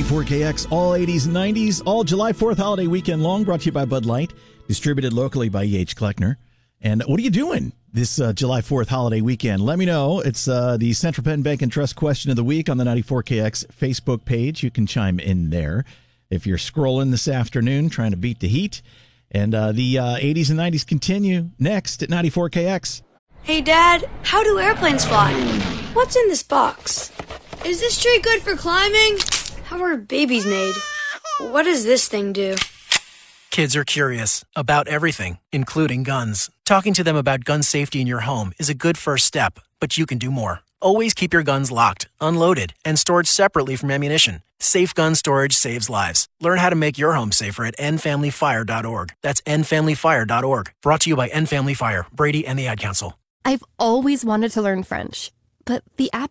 94KX, all 80s and 90s, all July 4th holiday weekend long, brought to you by Bud Light, distributed locally by E.H. Kleckner. And what are you doing this July 4th holiday weekend? Let me know. It's the Central Penn Bank and Trust question of the week on the 94KX Facebook page. You can chime in there if you're scrolling this afternoon trying to beat the heat. And the 80s and 90s continue next at 94KX. Hey, Dad, how do airplanes fly? What's in this box? Is this tree good for climbing? How are babies made? What does this thing do? Kids are curious about everything, including guns. Talking to them about gun safety in your home is a good first step, but you can do more. Always keep your guns locked, unloaded, and stored separately from ammunition. Safe gun storage saves lives. Learn how to make your home safer at endfamilyfire.org. That's endfamilyfire.org. Brought to you by End Family Fire, Brady, and the Ad Council. I've always wanted to learn French, but the app